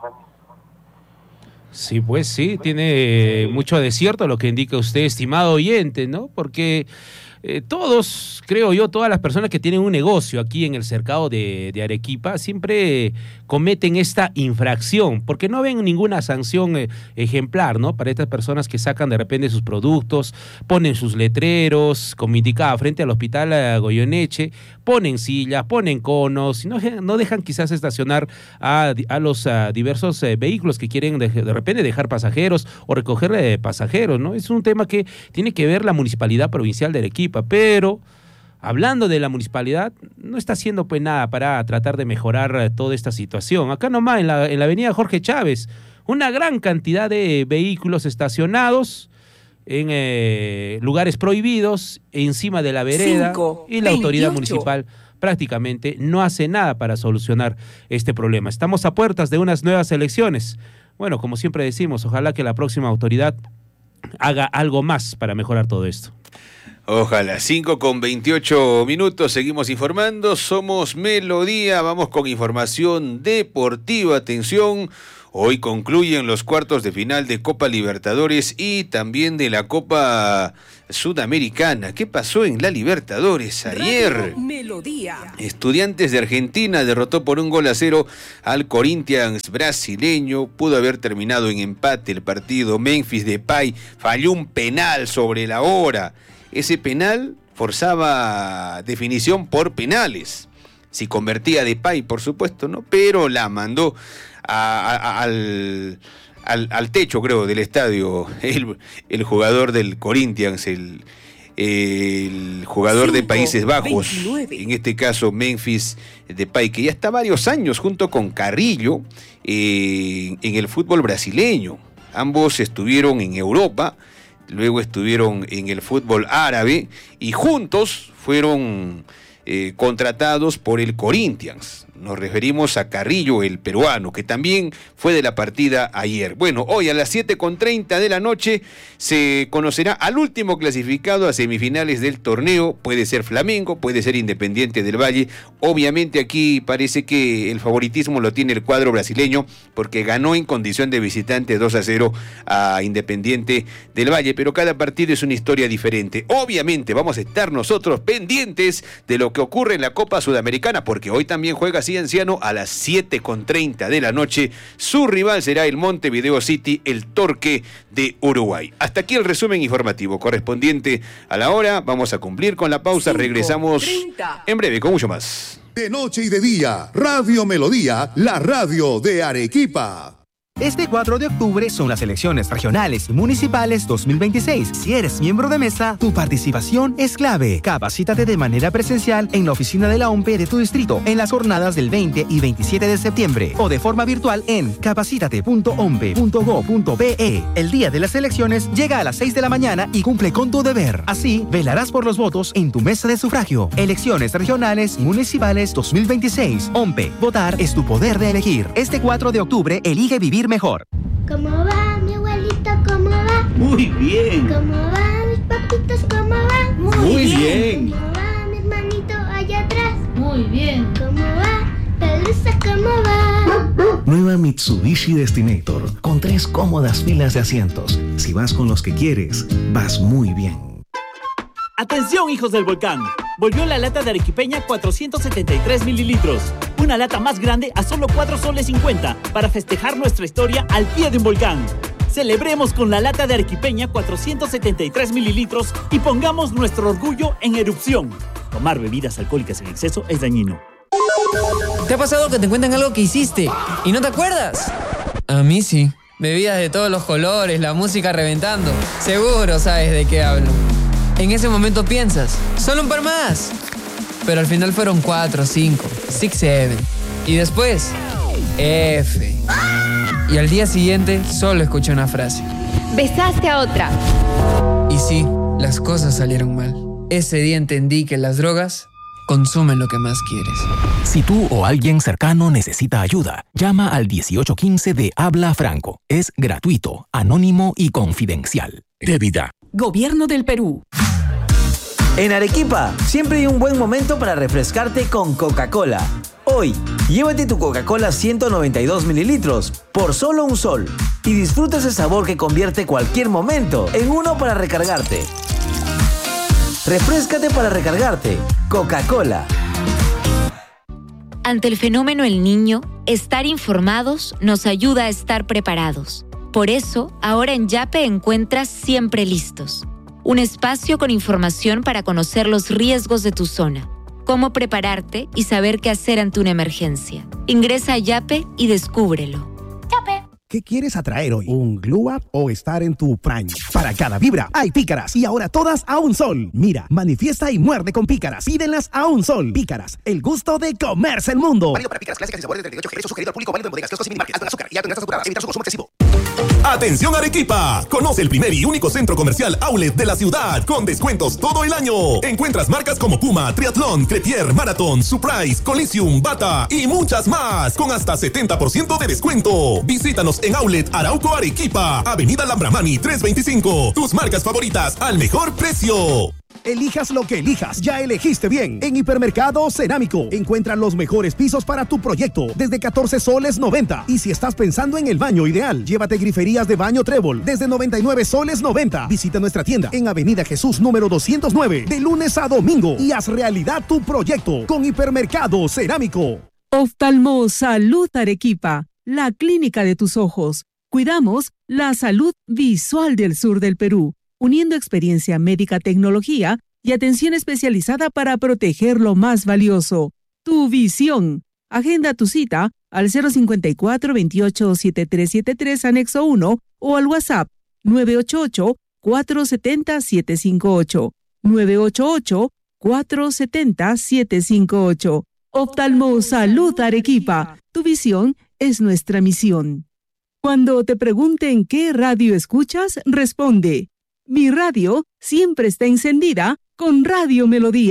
Sí, pues sí, tiene mucho de cierto lo que indica usted, estimado oyente, ¿no? Porque eh, todos, creo yo, todas las personas que tienen un negocio aquí en el cercado de, de Arequipa siempre cometen esta infracción, porque no ven ninguna sanción eh, ejemplar, ¿no? Para estas personas que sacan de repente sus productos, ponen sus letreros, como indicaba, frente al Hospital eh, Goyeneche, ponen sillas, ponen conos, y no, no dejan quizás estacionar a, a los a diversos eh, vehículos que quieren de, de repente dejar pasajeros o recoger eh, pasajeros, ¿no? Es un tema que tiene que ver la Municipalidad Provincial de Arequipa, pero hablando de la municipalidad, no está haciendo pues nada para tratar de mejorar eh, toda esta situación. Acá nomás, en la, en la avenida Jorge Chávez, una gran cantidad de vehículos estacionados en eh, lugares prohibidos, encima de la vereda, Cinco, y la veintiocho. Autoridad municipal prácticamente no hace nada para solucionar este problema. Estamos a puertas de unas nuevas elecciones. Bueno, como siempre decimos, ojalá que la próxima autoridad haga algo más para mejorar todo esto. Ojalá. Cinco con veintiocho minutos, seguimos informando, somos Melodía, vamos con información deportiva. Atención, hoy concluyen los cuartos de final de Copa Libertadores y también de la Copa Sudamericana. ¿Qué pasó en la Libertadores ayer? Melodía. Estudiantes de Argentina derrotó por un gol a cero al Corinthians brasileño. Pudo haber terminado en empate el partido. Memphis Depay falló un penal sobre la hora. Ese penal forzaba definición por penales. Si convertía Depay, por supuesto, ¿no? Pero la mandó a, a, al, al, al techo, creo, del estadio. El, el jugador del Corinthians, el, el jugador Cinco, de Países Bajos, veintinueve. En este caso Memphis Depay, que ya está varios años junto con Carrillo eh, en el fútbol brasileño. Ambos estuvieron en Europa, luego estuvieron en el fútbol árabe y juntos fueron eh, contratados por el Corinthians. Nos referimos a Carrillo, el peruano, que también fue de la partida ayer. Bueno, hoy a las siete con treinta de la noche se conocerá al último clasificado a semifinales del torneo. Puede ser Flamengo, puede ser Independiente del Valle. Obviamente aquí parece que el favoritismo lo tiene el cuadro brasileño, porque ganó en condición de visitante dos a cero a Independiente del Valle, pero cada partido es una historia diferente. Obviamente vamos a estar nosotros pendientes de lo que ocurre en la Copa Sudamericana, porque hoy también juega Cienciano a las siete con treinta de la noche. Su rival será el Montevideo City, el Torque de Uruguay. Hasta aquí el resumen informativo correspondiente a la hora. Vamos a cumplir con la pausa. Regresamos en breve con mucho más. De noche y de día, Radio Melodía, la radio de Arequipa. Este cuatro de octubre son las elecciones regionales y municipales dos mil veintiséis. Si eres miembro de mesa, tu participación es clave. Capacítate de manera presencial en la oficina de la O M P E de tu distrito en las jornadas del veinte y veintisiete de septiembre o de forma virtual en capacítate punto ompe punto gob punto pe. El día de las elecciones llega a las seis de la mañana y cumple con tu deber. Así, velarás por los votos en tu mesa de sufragio. Elecciones regionales y municipales dos mil veintiséis. O M P E. Votar es tu poder de elegir. Este cuatro de octubre, elige vivir mejor. ¿Cómo va mi abuelito? ¿Cómo va? Muy bien. ¿Cómo va mis papitos? ¿Cómo va? Muy, Muy bien. bien. ¿Cómo va mi hermanito allá atrás? Muy bien. ¿Cómo va? Pelusa, ¿cómo va? Nueva Mitsubishi Destinator, con tres cómodas filas de asientos. Si vas con los que quieres, vas muy bien. ¡Atención, hijos del volcán! Volvió la lata de arequipeña cuatrocientos setenta y tres mililitros. Una lata más grande a solo cuatro soles cincuenta para festejar nuestra historia al pie de un volcán. Celebremos con la lata de arequipeña cuatrocientos setenta y tres mililitros y pongamos nuestro orgullo en erupción. Tomar bebidas alcohólicas en exceso es dañino. ¿Te ha pasado que te cuentan algo que hiciste y no te acuerdas? A mí sí. Bebidas de todos los colores, la música reventando. Seguro sabes de qué hablo. En ese momento piensas, solo un par más. Pero al final fueron cuatro, cinco, six, seven. Y después, F. Y al día siguiente solo escuché una frase. Besaste a otra. Y sí, las cosas salieron mal. Ese día entendí que las drogas consumen lo que más quieres. Si tú o alguien cercano necesita ayuda, llama al dieciocho quince de Habla Franco. Es gratuito, anónimo y confidencial. Débida. Gobierno del Perú. En Arequipa, siempre hay un buen momento para refrescarte con Coca-Cola. Hoy, llévate tu Coca-Cola ciento noventa y dos mililitros por solo un sol y disfruta ese sabor que convierte cualquier momento en uno para recargarte. Refréscate para recargarte. Coca-Cola. Ante el fenómeno El Niño, estar informados nos ayuda a estar preparados. Por eso, ahora en Yape encuentras Siempre Listos, un espacio con información para conocer los riesgos de tu zona, cómo prepararte y saber qué hacer ante una emergencia. Ingresa a Yape y descúbrelo. Yape. ¿Qué quieres atraer hoy? ¿Un glow up o estar en tu prime? Para cada vibra hay pícaras y ahora todas a un sol. Mira, manifiesta y muerde con pícaras. Pídenlas a un sol. Pícaras, el gusto de comerse el mundo. Válido para pícaras clásicas y sabores de treinta y ocho G. Sugerido al público, válido en bodegas, kioscos y minimarkets. Alto en azúcar y alto en grasas saturadas. Evitar su consumo excesivo. Atención Arequipa, conoce el primer y único centro comercial outlet de la ciudad con descuentos todo el año. Encuentras marcas como Puma, Triathlon, Crepier, Marathon, Surprise, Coliseum, Bata y muchas más con hasta setenta por ciento de descuento. Visítanos en Outlet Arauco Arequipa, Avenida Lambramani trescientos veinticinco. Tus marcas favoritas al mejor precio. Elijas lo que elijas, ya elegiste bien. En Hipermercado Cerámico encuentran los mejores pisos para tu proyecto desde catorce soles noventa. Y si estás pensando en el baño ideal, llévate griferías de baño Trébol desde noventa y nueve soles noventa. Visita nuestra tienda en Avenida Jesús número doscientos nueve de lunes a domingo y haz realidad tu proyecto con Hipermercado Cerámico. Oftalmo Salud Arequipa, la clínica de tus ojos. Cuidamos la salud visual del sur del Perú, uniendo experiencia médica, tecnología y atención especializada para proteger lo más valioso, tu visión. Agenda tu cita al cero cincuenta y cuatro, veintiocho, setenta y tres setenta y tres, anexo uno o al WhatsApp nueve ocho ocho, cuatro siete cero, siete cinco ocho, nueve ocho ocho, cuatro siete cero, siete cinco ocho. Oftalmo Salud Arequipa, tu visión es nuestra misión. Cuando te pregunten qué radio escuchas, responde: mi radio siempre está encendida con Radio Melodía.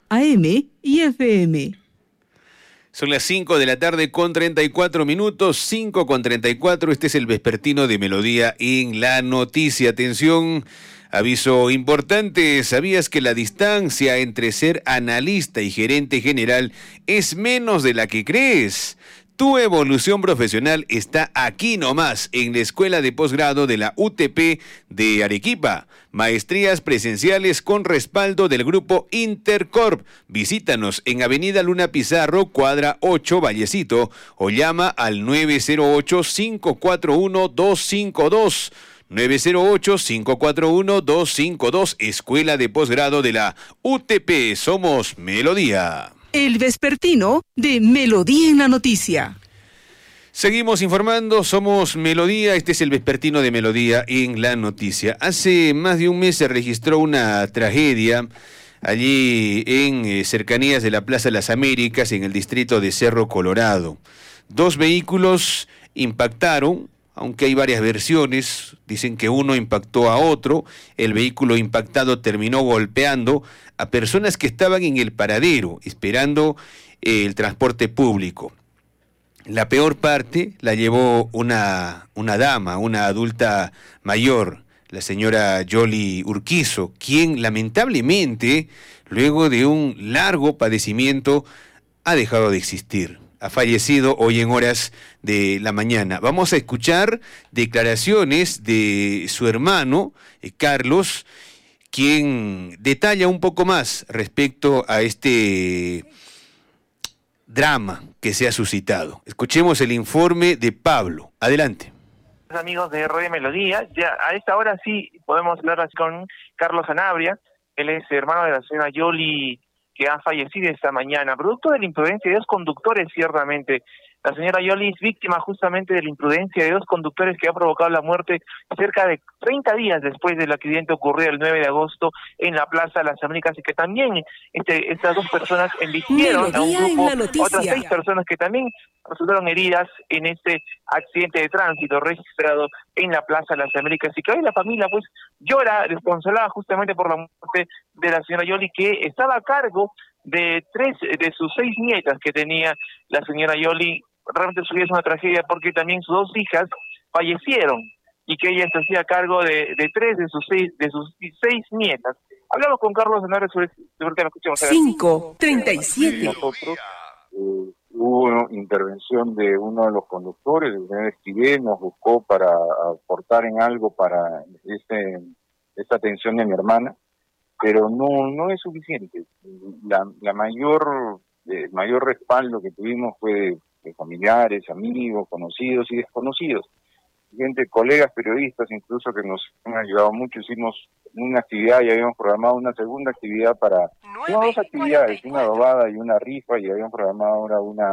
A M y F M. Son las cinco de la tarde con treinta y cuatro minutos, cinco con treinta y cuatro. Este es el vespertino de Melodía en la noticia. Atención, aviso importante. ¿Sabías que la distancia entre ser analista y gerente general es menos de la que crees? Tu evolución profesional está aquí nomás, en la Escuela de Posgrado de la U T P de Arequipa. Maestrías presenciales con respaldo del Grupo Intercorp. Visítanos en Avenida Luna Pizarro, cuadra ocho, Vallecito, o llama al nueve cero ocho, cinco cuatro uno, dos cinco dos. nueve cero ocho, cinco cuatro uno, dos cinco dos. Escuela de Posgrado de la U T P. Somos Melodía. El vespertino de Melodía en la noticia. Seguimos informando, somos Melodía, este es el vespertino de Melodía en la noticia. Hace más de un mes se registró una tragedia allí en eh, cercanías de la Plaza Las Américas, en el distrito de Cerro Colorado. Dos vehículos impactaron, aunque hay varias versiones, dicen que uno impactó a otro, el vehículo impactado terminó golpeando a personas que estaban en el paradero esperando eh, el transporte público. La peor parte la llevó una, una dama, una adulta mayor, la señora Yoli Urquizo, quien lamentablemente, luego de un largo padecimiento, ha dejado de existir. Ha fallecido hoy en horas de la mañana. Vamos a escuchar declaraciones de su hermano, eh, Carlos, quien detalla un poco más respecto a este drama que se ha suscitado. Escuchemos el informe de Pablo. Adelante. Amigos de Radio Melodía, ya a esta hora sí podemos hablar con Carlos Sanabria. Él es hermano de la señora Yoli, que ha fallecido esta mañana, producto de la imprudencia de dos conductores, ciertamente. La señora Yoli es víctima justamente de la imprudencia de dos conductores que ha provocado la muerte cerca de treinta días después del accidente ocurrido el nueve de agosto en la Plaza de Las Américas, y que también este, estas dos personas embistieron a un grupo, otras seis personas que también resultaron heridas en este accidente de tránsito registrado en la Plaza de Las Américas, y que hoy la familia pues llora desconsolada justamente por la muerte de la señora Yoli, que estaba a cargo de tres de sus seis nietas que tenía la señora Yoli. Realmente su vida es una tragedia porque también sus dos hijas fallecieron y que ella se hacía cargo de, de tres de sus seis de sus seis nietas. Hablamos con Carlos Hernández sobre sobre que escuchamos. cinco treinta y siete. Nosotros eh, hubo intervención de uno de los conductores, el señor Esquivel, nos buscó para aportar en algo para este esta atención de mi hermana, pero no no es suficiente. La, la mayor el mayor respaldo que tuvimos fue de, de familiares, amigos, conocidos y desconocidos, gente, colegas periodistas incluso que nos han ayudado mucho. Hicimos una actividad y habíamos programado una segunda actividad para no, dos actividades, una robada y una rifa, y habíamos programado ahora una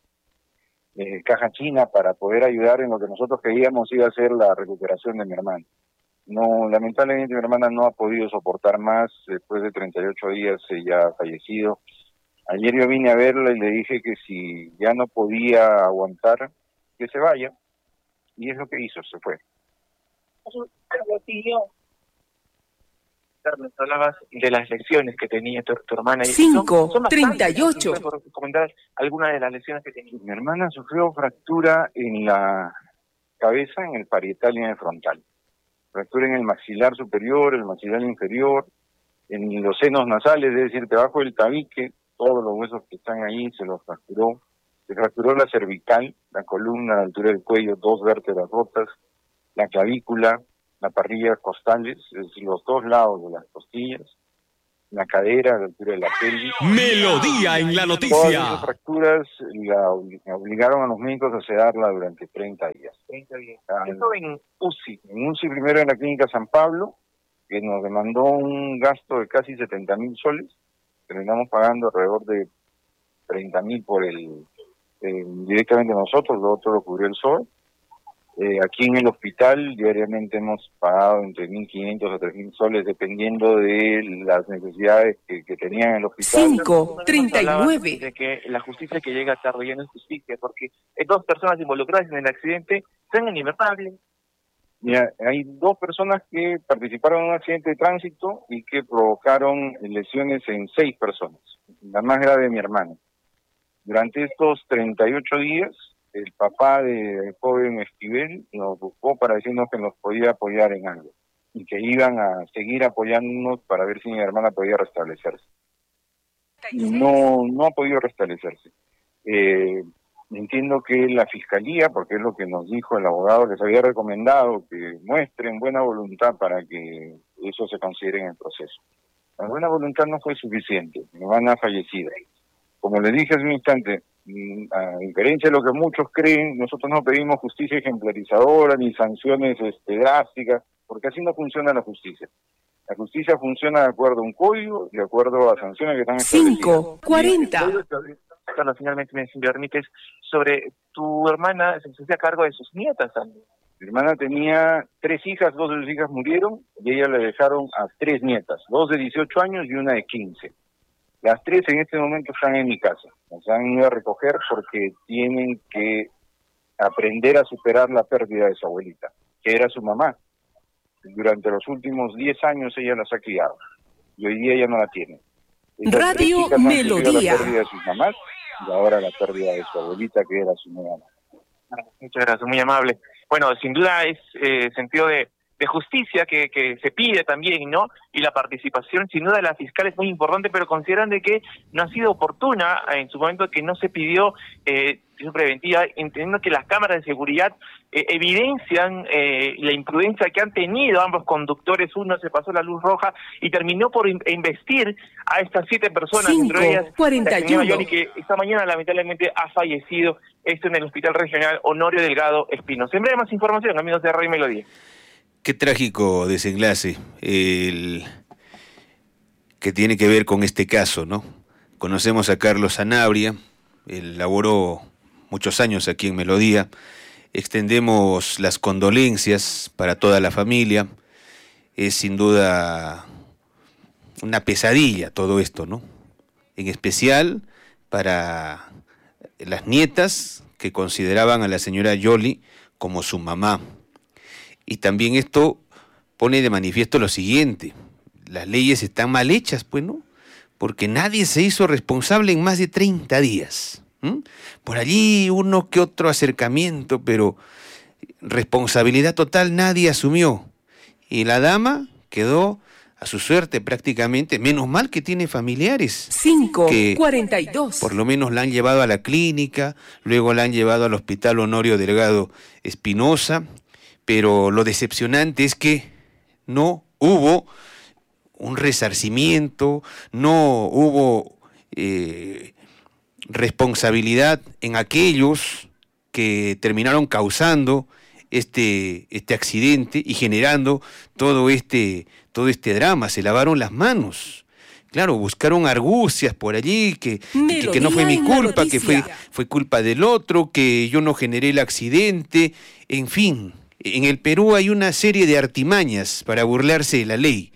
eh, caja china para poder ayudar en lo que nosotros creíamos iba a ser la recuperación de mi hermana. No, lamentablemente mi hermana no ha podido soportar más, después de treinta y ocho días ella ha fallecido. Ayer yo vine a verla y le dije que si ya no podía aguantar, que se vaya, y es lo que hizo, se fue. Carlos, hablabas de las lecciones que tenía tu, tu hermana. cinco treinta y ocho. Por comentar algunas de las lecciones que tenía. Mi hermana sufrió fractura en la cabeza, en el parietal y en el frontal. Fractura en el maxilar superior, el maxilar inferior, en los senos nasales, es decir, debajo del tabique, todos los huesos que están ahí se los fracturó. Se fracturó la cervical, la columna a la altura del cuello, dos vértebras rotas, la clavícula, la parrilla costales, es decir, los dos lados de las costillas, la cadera a la altura de la pelvis. Melodía en la noticia. Todas esas fracturas la obligaron a los médicos a sedarla durante treinta días. treinta días. Eso en U C I. En U C I primero en la clínica San Pablo, que nos demandó un gasto de casi setenta mil soles. Terminamos pagando alrededor de treinta mil por el eh, directamente nosotros, lo otro lo cubrió el S O E. Eh, aquí en el hospital diariamente hemos pagado entre mil quinientos a tres mil soles dependiendo de las necesidades que, que tenían en el hospital. cinco treinta y nueve. De que la justicia que llega tarde ya no es justicia, porque dos personas involucradas en el accidente son inimputables. Mira, hay dos personas que participaron en un accidente de tránsito y que provocaron lesiones en seis personas. La más grave de mi hermano. Durante estos treinta y ocho días, el papá del joven Esquivel nos buscó para decirnos que nos podía apoyar en algo y que iban a seguir apoyándonos para ver si mi hermana podía restablecerse. Y no, no ha podido restablecerse. Eh, entiendo que la fiscalía, porque es lo que nos dijo el abogado, les había recomendado que muestren buena voluntad para que eso se considere en el proceso. La buena voluntad no fue suficiente, mi hermana ha fallecido. Como les dije hace un instante, a diferencia de lo que muchos creen, nosotros no pedimos justicia ejemplarizadora ni sanciones este, drásticas, porque así no funciona la justicia. La justicia funciona de acuerdo a un código, de acuerdo a sanciones que están establecidas. cinco cuarenta. Carlos, finalmente me permites, sobre tu hermana se hacía cargo de sus nietas, Andy. Mi hermana tenía tres hijas, dos de sus hijas murieron, y ella le dejaron a tres nietas, dos de dieciocho años y una de quince. Las tres en este momento están en mi casa, nos han ido a recoger porque tienen que aprender a superar la pérdida de su abuelita, que era su mamá. Durante los últimos diez años ella las ha criado, y hoy día ella no la tiene. Esas Radio Melodía. La pérdida de sus mamás y ahora la pérdida de su abuelita, que era su nueva mamá. Muchas gracias, muy amable. Bueno, sin duda es eh, sentido de, de justicia que, que se pide también, ¿no? Y la participación, sin duda, de la fiscal es muy importante, pero consideran de que no ha sido oportuna en su momento, que no se pidió eh, preventiva, entendiendo que las cámaras de seguridad eh, evidencian eh, la imprudencia que han tenido ambos conductores. Uno se pasó la luz roja y terminó por in- investir a estas siete personas, entre ellas la señora Yoli, que esta mañana lamentablemente ha fallecido, esto en el Hospital Regional Honorio Delgado Espinosa. En breve más información, amigos de Radio Melodía. Qué trágico desenlace el que tiene que ver con este caso, ¿no? Conocemos a Carlos Sanabria, él laboró muchos años aquí en Melodía. Extendemos las condolencias para toda la familia. Es sin duda una pesadilla todo esto, ¿no? En especial para las nietas que consideraban a la señora Yoli como su mamá. Y también esto pone de manifiesto lo siguiente: las leyes están mal hechas, pues, ¿no? Porque nadie se hizo responsable en más de treinta días. ¿Mm? Por allí uno que otro acercamiento, pero responsabilidad total nadie asumió. Y la dama quedó a su suerte prácticamente. Menos mal que tiene familiares. cinco cuarenta y dos. Por lo menos la han llevado a la clínica, luego la han llevado al Hospital Honorio Delgado Espinosa. Pero lo decepcionante es que no hubo un resarcimiento, no hubo eh, responsabilidad en aquellos que terminaron causando este, este accidente y generando todo este, todo este drama. Se lavaron las manos. Claro, buscaron argucias por allí, que, que, que no fue mi culpa, que fue, fue culpa del otro, que yo no generé el accidente, en fin. En el Perú hay una serie de artimañas para burlarse de la ley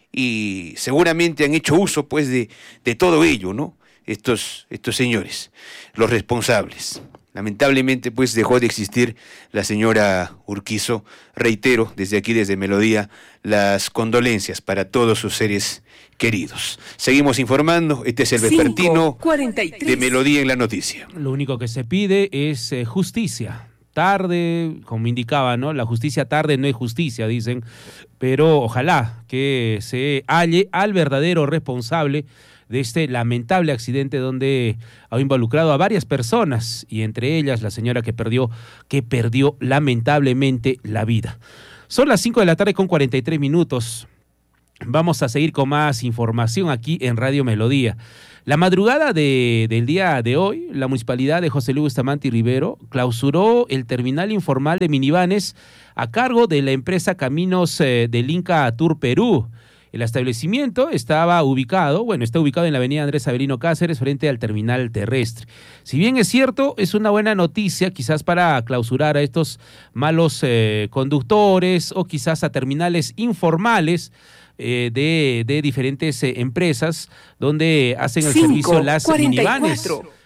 y seguramente han hecho uso, pues, de, de todo ello, ¿no? Estos, estos señores, los responsables. Lamentablemente, pues, dejó de existir la señora Urquizo. Reitero, desde aquí, desde Melodía, las condolencias para todos sus seres queridos. Seguimos informando. Este es el vespertino de Melodía en la noticia. Lo único que se pide es eh, justicia. Tarde, como indicaba, ¿no? La justicia tarde no es justicia, dicen, pero ojalá que se halle al verdadero responsable de este lamentable accidente donde ha involucrado a varias personas y entre ellas la señora que perdió, que perdió lamentablemente la vida. Son las cinco de la tarde con cuarenta y tres minutos. Vamos a seguir con más información aquí en Radio Melodía. La madrugada de, del día de hoy, la municipalidad de José Luis Bustamante y Rivero clausuró el terminal informal de minivanes a cargo de la empresa Caminos eh, del Inca Tour Perú. El establecimiento estaba ubicado, bueno, está ubicado en la avenida Andrés Avelino Cáceres, frente al terminal terrestre. Si bien es cierto, es una buena noticia quizás para clausurar a estos malos eh, conductores o quizás a terminales informales Eh, de, de diferentes eh, empresas donde hacen el cinco, servicio las cuarenta y cuatro. minivanes.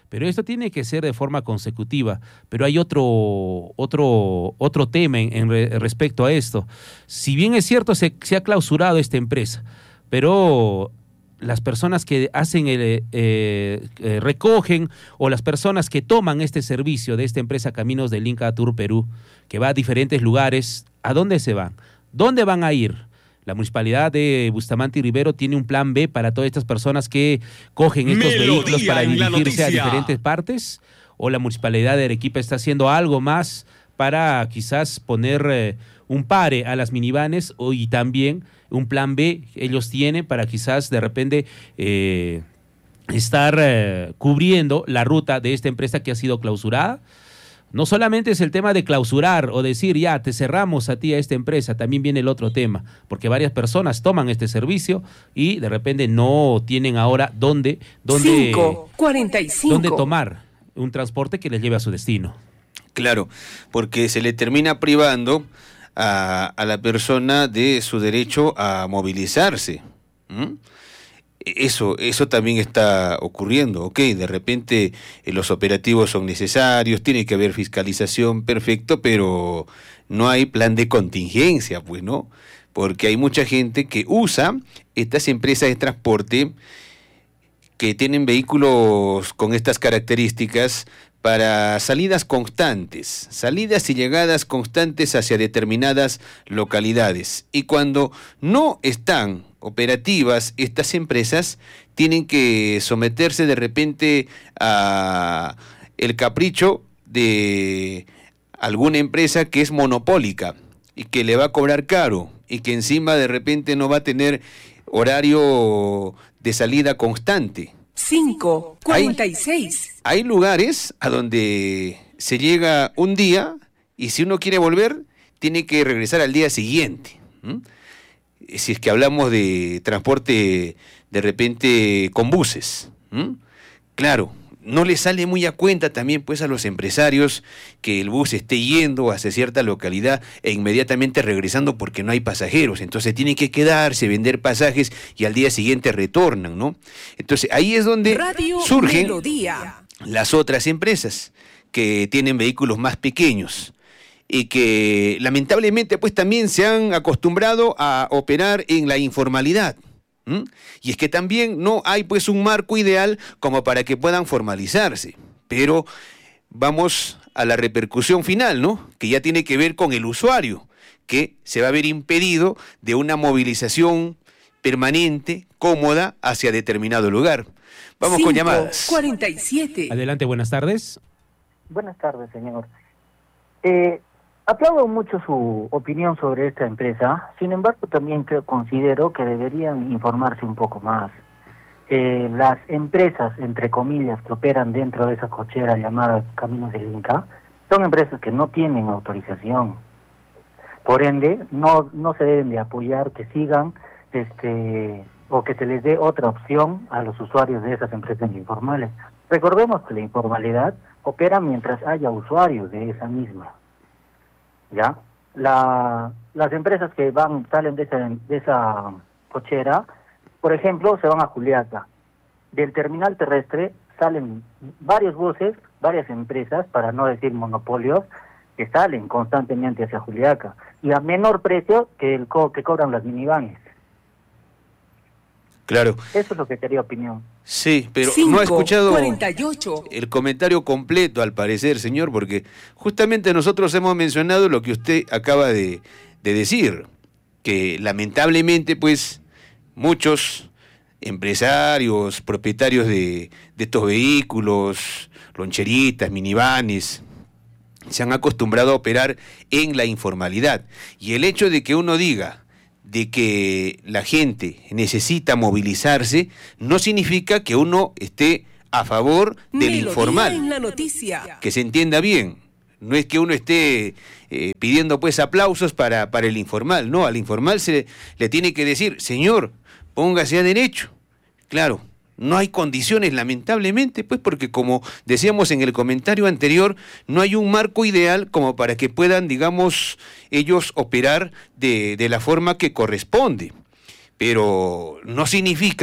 Pero esto tiene que ser de forma consecutiva. Pero hay otro, otro, otro tema en, en re, respecto a esto. Si bien es cierto, se, se ha clausurado esta empresa, pero las personas que hacen el, eh, eh, recogen, o las personas que toman este servicio de esta empresa Caminos del Inca Tour Perú, que va a diferentes lugares, ¿a dónde se van? ¿Dónde van a ir? La municipalidad de Bustamante y Rivero tiene un plan B para todas estas personas que cogen estos Melodía vehículos para dirigirse a diferentes partes, o la municipalidad de Arequipa está haciendo algo más para quizás poner eh, un pare a las minivanes, o, y también un plan B ellos tienen para quizás de repente eh, estar eh, cubriendo la ruta de esta empresa que ha sido clausurada. No solamente es el tema de clausurar o decir, ya, te cerramos a ti a esta empresa, también viene el otro tema, porque varias personas toman este servicio y de repente no tienen ahora dónde, dónde, cinco cuarenta y cinco. dónde tomar un transporte que les lleve a su destino. Claro, porque se le termina privando a, a la persona de su derecho a movilizarse. ¿Mm? Eso, eso también está ocurriendo, ok, de repente eh, los operativos son necesarios, tiene que haber fiscalización, perfecto, pero no hay plan de contingencia, pues, ¿no? Porque hay mucha gente que usa estas empresas de transporte que tienen vehículos con estas características para salidas constantes, salidas y llegadas constantes hacia determinadas localidades. Y cuando no están operativas, estas empresas tienen que someterse de repente a el capricho de alguna empresa que es monopólica y que le va a cobrar caro y que encima de repente no va a tener horario de salida constante. cinco cuarenta y seis. Hay, hay lugares a donde se llega un día y si uno quiere volver, tiene que regresar al día siguiente. ¿Mm? Si es que hablamos de transporte de repente con buses. ¿Mm? Claro, no le sale muy a cuenta también pues a los empresarios que el bus esté yendo hacia cierta localidad e inmediatamente regresando porque no hay pasajeros. Entonces tienen que quedarse, vender pasajes y al día siguiente retornan, ¿no? Entonces ahí es donde Radio surgen Melodía. Las otras empresas que tienen vehículos más pequeños y que lamentablemente pues también se han acostumbrado a operar en la informalidad. ¿Mm? Y es que también no hay pues un marco ideal como para que puedan formalizarse. Pero vamos a la repercusión final, ¿no? Que ya tiene que ver con el usuario, que se va a ver impedido de una movilización permanente, cómoda, hacia determinado lugar. Vamos cinco con llamadas. cuarenta y siete. Adelante, buenas tardes. Buenas tardes, señor. Eh, aplaudo mucho su opinión sobre esta empresa, sin embargo también creo, considero que deberían informarse un poco más. Eh, las empresas, entre comillas, que operan dentro de esa cochera llamada Caminos del Inca, son empresas que no tienen autorización. Por ende, no, no se deben de apoyar que sigan este o que se les dé otra opción a los usuarios de esas empresas informales. Recordemos que la informalidad opera mientras haya usuarios de esa misma. ¿Ya? La, las empresas que van salen de esa, de esa cochera, por ejemplo, se van a Juliaca. Del terminal terrestre salen varios buses, varias empresas, para no decir monopolios, que salen constantemente hacia Juliaca y a menor precio que el co que cobran las minivanes. Claro. Eso es lo que quería opinión. Sí, pero cinco, no ha escuchado cuarenta y ocho. el comentario completo, al parecer, señor, porque justamente nosotros hemos mencionado lo que usted acaba de, de decir, que lamentablemente, pues, muchos empresarios, propietarios de, de estos vehículos, loncheritas, minivanes, se han acostumbrado a operar en la informalidad. Y el hecho de que uno diga de que la gente necesita movilizarse, no significa que uno esté a favor del Melodía informal. en la noticia. Que se entienda bien. No es que uno esté eh, pidiendo pues aplausos para, para el informal. No, al informal se le tiene que decir, señor, póngase a derecho. Claro, no hay condiciones, lamentablemente, pues porque como decíamos en el comentario anterior, no hay un marco ideal como para que puedan, digamos, ellos operar de, de la forma que corresponde. Pero no significa,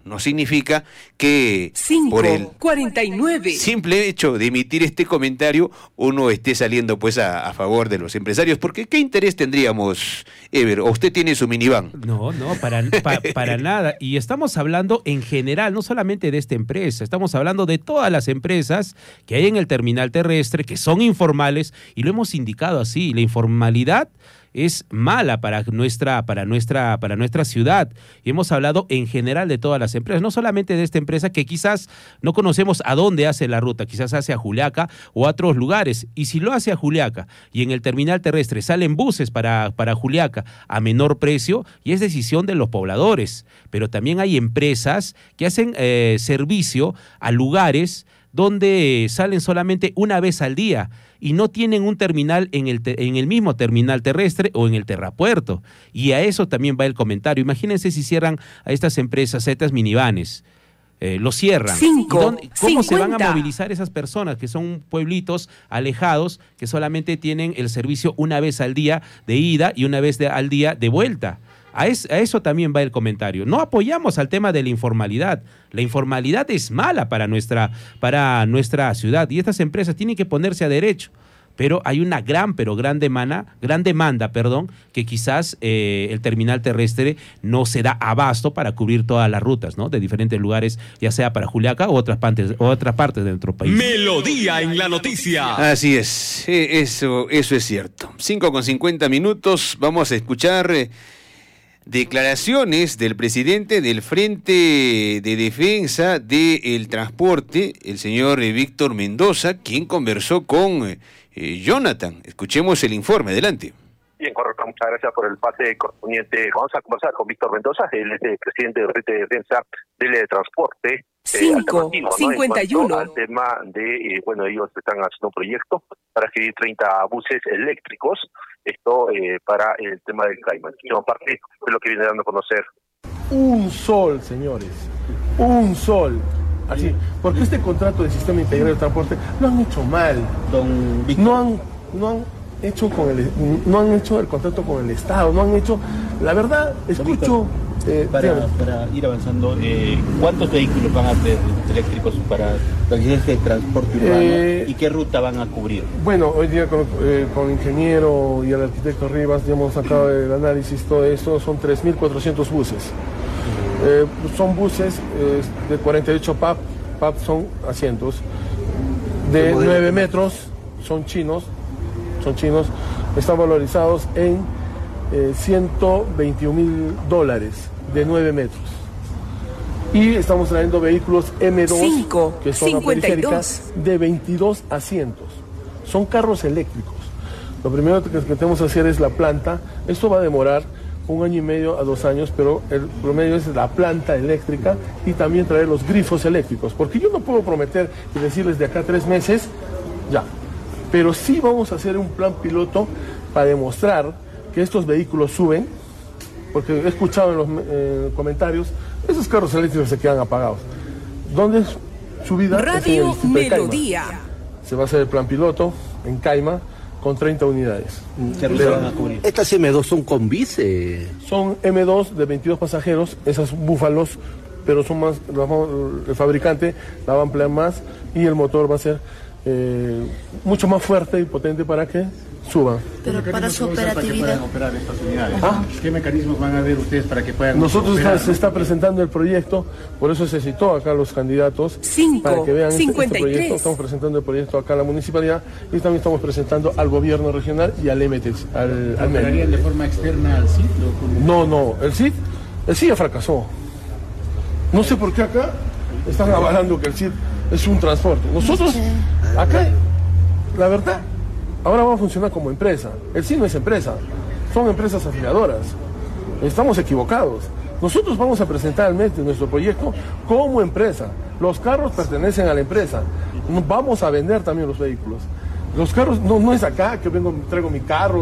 no significa que por el cuarenta y nueve. simple hecho de emitir este comentario uno esté saliendo pues a, a favor de los empresarios, porque ¿qué interés tendríamos, Ever? ¿O usted tiene su minivan? No, no, para, pa, para nada. Y estamos hablando en general, no solamente de esta empresa, estamos hablando de todas las empresas que hay en el terminal terrestre, que son informales, y lo hemos indicado así, la informalidad es mala para nuestra, para nuestra, para nuestra ciudad. Y hemos hablado en general de todas las empresas, no solamente de esta empresa que quizás no conocemos a dónde hace la ruta, quizás hace a Juliaca o a otros lugares. Y si lo hace a Juliaca y en el terminal terrestre salen buses para, para Juliaca a menor precio, y es decisión de los pobladores. Pero también hay empresas que hacen eh, servicio a lugares donde salen solamente una vez al día y no tienen un terminal en el, te, en el mismo terminal terrestre o en el terrapuerto. Y a eso también va el comentario. Imagínense si cierran a estas empresas, a estas minivanes. Eh, lo cierran. Cinco, ¿Y dónde, ¿Cómo cincuenta. se van a movilizar esas personas que son pueblitos alejados, que solamente tienen el servicio una vez al día de ida y una vez de, al día de vuelta? A, es, a eso también va el comentario. No apoyamos al tema de la informalidad. La informalidad es mala para nuestra, para nuestra ciudad y estas empresas tienen que ponerse a derecho. Pero hay una gran, pero gran demanda, gran demanda, perdón, que quizás eh, el terminal terrestre no se da abasto para cubrir todas las rutas, ¿no? De diferentes lugares, ya sea para Juliaca u otras partes, o otras partes de nuestro país. Melodía en la noticia. Así es, eh, eso, eso es cierto. cinco con cincuenta minutos, vamos a escuchar Eh, declaraciones del presidente del Frente de Defensa del Transporte, el señor eh, Víctor Mendoza, quien conversó con eh, Jonathan. Escuchemos el informe, adelante. Bien, correcto, muchas gracias por el pase correspondiente. Vamos a conversar con Víctor Mendoza, él es el presidente del Frente de Defensa del eh, Transporte. Cinco, eh, cincuenta y uno. ¿no? Al tema de, eh, bueno, ellos están haciendo un proyecto para adquirir treinta buses eléctricos, esto eh, para el tema del clima. Escuchamos parte de lo que viene dando a conocer. Un sol, señores, un sol. Así, porque este contrato del Sistema Integral de Transporte lo han hecho mal. Don Víctor. No han, no han hecho con el, no han hecho el contrato con el Estado, no han hecho, la verdad, escucho. Eh, para, para ir avanzando, eh, ¿cuántos vehículos van a ser eléctricos para este transporte urbano eh, y qué ruta van a cubrir? Bueno, hoy día con, eh, con el ingeniero y el arquitecto Rivas ya hemos sacado el análisis, todo esto, son tres mil cuatrocientos buses. Eh, son buses eh, de cuarenta y ocho P A P, P A P son asientos, de nueve metros, son chinos, son chinos, están valorizados en eh, ciento veintiún mil dólares. De nueve metros. Y estamos trayendo vehículos M dos, Cinco, que son periféricas, de veintidós asientos. Son carros eléctricos. Lo primero que, que tenemos que hacer es la planta. Esto va a demorar un año y medio a dos años, pero el promedio es la planta eléctrica y también traer los grifos eléctricos. Porque yo no puedo prometer y decirles de acá a tres meses, ya. Pero sí vamos a hacer un plan piloto para demostrar que estos vehículos suben. Porque he escuchado en los eh, comentarios, esos carros eléctricos se quedan apagados. ¿Dónde es subida? Radio es en el Melodía. Se va a hacer el plan piloto en Caima con treinta unidades. ¿Qué ruta van a cubrir? Estas M dos son con bici. Son M dos de veintidós pasajeros, esas búfalos, pero son más, el fabricante la va a ampliar más y el motor va a ser eh, mucho más fuerte y potente para que suban. Pero para su operatividad. Para operar estas unidades? ¿Ah? ¿Qué mecanismos van a ver ustedes para que puedan Nosotros operar, se está presentando el proyecto, por eso se citó acá a los candidatos Cinco, para que vean este, este cincuenta y tres. proyecto. Estamos presentando el proyecto acá a la municipalidad y también estamos presentando al gobierno regional y al M T E S, al, al ¿Operarían de forma externa al sitio? No, no, el C I D, el C I D ya fracasó. No sé por qué acá están avalando que el C I D es un transporte. Nosotros, acá, la verdad, ahora va a funcionar como empresa. El C I D no es empresa, son empresas afiliadoras. Estamos equivocados. Nosotros vamos a presentar al M E T nuestro proyecto como empresa. Los carros pertenecen a la empresa. Vamos a vender también los vehículos. Los carros, no, no es acá que vengo, traigo mi carro.